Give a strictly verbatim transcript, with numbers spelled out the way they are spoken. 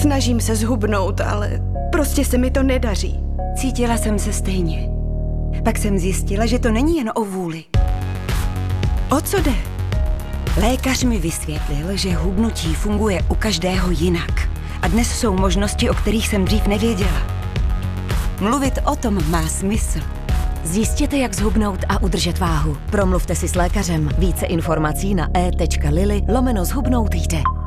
Snažím se zhubnout, ale prostě se mi to nedaří. Cítila jsem se stejně. Pak jsem zjistila, že to není jen o vůli. O co jde? Lékař mi vysvětlil, že hubnutí funguje u každého jinak. A dnes jsou možnosti, o kterých jsem dřív nevěděla. Mluvit o tom má smysl. Zjistěte, jak zhubnout a udržet váhu. Promluvte si s lékařem. Více informací na e tečka lily lomeno zhubnout jde.